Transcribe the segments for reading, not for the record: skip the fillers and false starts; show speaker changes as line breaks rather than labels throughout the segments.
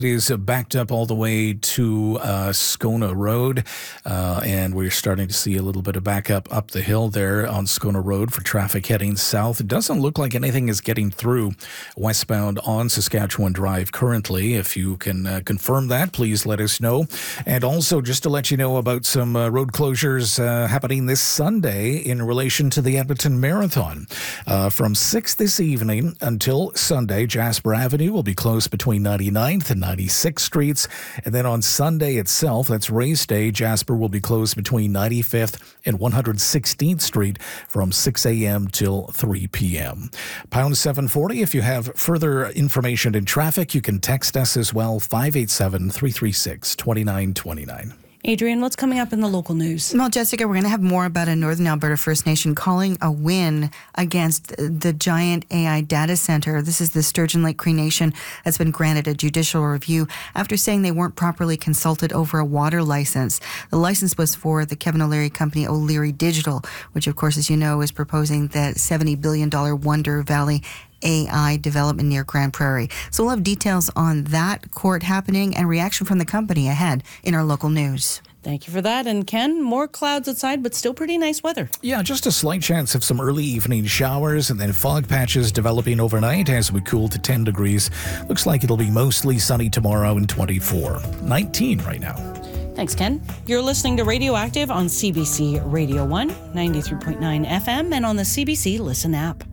It is backed up all the way to Scona Road, and we're starting to see a little bit of backup up the hill there on Scona Road for traffic heading south. It doesn't look like anything is getting through westbound on Saskatchewan Drive currently. If you can confirm that, please let us know. And also, just to let you know about some road closures happening this Sunday in relation to the Edmonton Marathon. From 6 this evening until Sunday, Jasper Avenue will be closed between 99th and 96th Streets. And then on Sunday itself, that's race day, Jasper will be closed between 95th and 116th Street from 6 a.m. till 3 p.m. Pound 740. If you have further information in traffic, you can text us as well, 587-336-2929.
Adrienne, what's coming up in the local news?
Well, Jessica, we're going to have more about a Northern Alberta First Nation calling a win against the giant AI data center. This is the Sturgeon Lake Cree Nation that's been granted a judicial review after saying they weren't properly consulted over a water license. The license was for the Kevin O'Leary company, O'Leary Digital, which, of course, as you know, is proposing that $70 billion Wonder Valley AI development near Grand Prairie. So we'll have details on that court happening and reaction from the company ahead in our local news.
Thank you for that. And Ken, more clouds outside, but still pretty nice weather.
Yeah, just a slight chance of some early evening showers and then fog patches developing overnight as we cool to 10 degrees. Looks like it'll be mostly sunny tomorrow and 24. 19 right now.
Thanks, Ken. You're listening to Radioactive on CBC Radio 1, 93.9 FM, and on the CBC Listen app.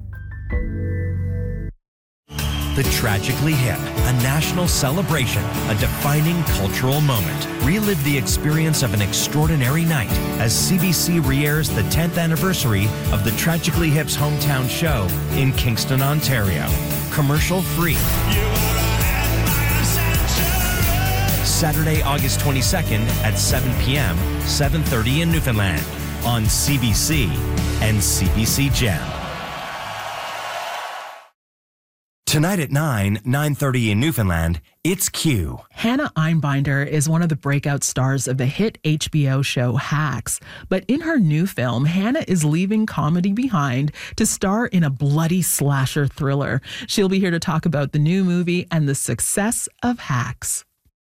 The Tragically Hip, a national celebration, a defining cultural moment. Relive the experience of an extraordinary night as CBC re-airs the 10th anniversary of the Tragically Hip's hometown show in Kingston, Ontario. Commercial free. Saturday, August 22nd at 7 p.m., 7:30 in Newfoundland on CBC and CBC Gem. Tonight at 9:30 in Newfoundland, it's Q.
Hannah Einbinder is one of the breakout stars of the hit HBO show Hacks. But in her new film, Hannah is leaving comedy behind to star in a bloody slasher thriller. She'll be here to talk about the new movie and the success of Hacks.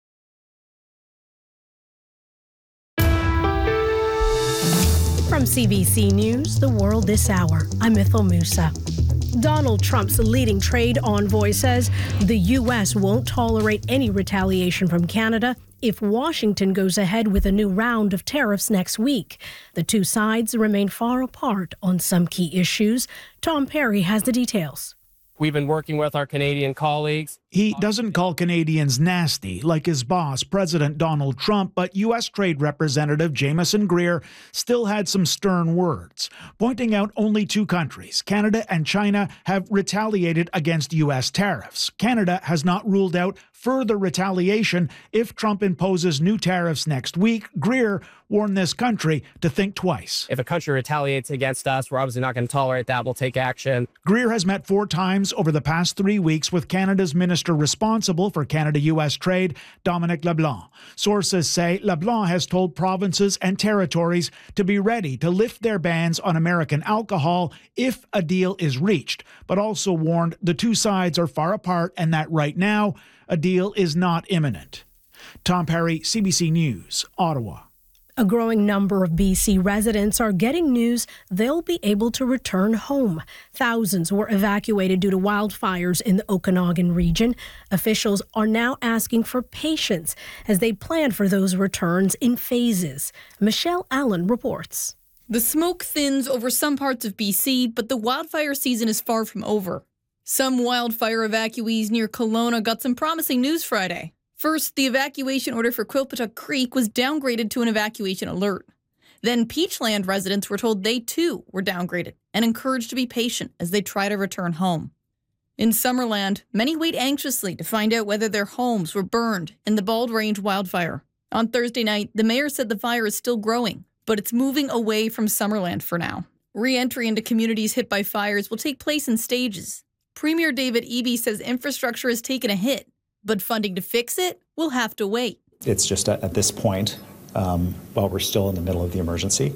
From CBC News, The World This Hour, I'm Ithel Musa. Donald Trump's leading trade envoy says the U.S. won't tolerate any retaliation from Canada if Washington goes ahead with a new round of tariffs next week. The two sides remain far apart on some key issues. Tom Perry has the details.
We've been working with our Canadian colleagues.
He doesn't call Canadians nasty like his boss, President Donald Trump, but U.S. Trade Representative Jameson Greer still had some stern words, pointing out only two countries, Canada and China, have retaliated against U.S. tariffs. Canada has not ruled out further retaliation if Trump imposes new tariffs next week. Greer warned this country to think twice.
If a country retaliates against us, we're obviously not going to tolerate that. We'll take action.
Greer has met 4 times over the past 3 weeks with Canada's minister responsible for Canada-U.S. trade, Dominic LeBlanc. Sources say LeBlanc has told provinces and territories to be ready to lift their bans on American alcohol if a deal is reached, but also warned the two sides are far apart and that right now, a deal is not imminent. Tom Perry, CBC News, Ottawa.
A growing number of BC residents are getting news they'll be able to return home. Thousands were evacuated due to wildfires in the Okanagan region. Officials are now asking for patience as they plan for those returns in phases. Michelle Allen reports.
The smoke thins over some parts of BC, but the wildfire season is far from over. Some wildfire evacuees near Kelowna got some promising news Friday. First, the evacuation order for Quilpatuck Creek was downgraded to an evacuation alert. Then Peachland residents were told they too were downgraded and encouraged to be patient as they try to return home. In Summerland, many wait anxiously to find out whether their homes were burned in the Bald Range wildfire. On Thursday night, the mayor said the fire is still growing, but it's moving away from Summerland for now. Re-entry into communities hit by fires will take place in stages. Premier David Eby says infrastructure has taken a hit, but funding to fix it will have to wait.
It's just at this point, while we're still in the middle of the emergency,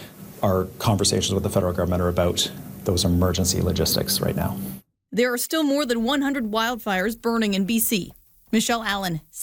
our conversations with the federal government are about those emergency logistics right now.
There are still more than 100 wildfires burning in BC. Michelle Allen,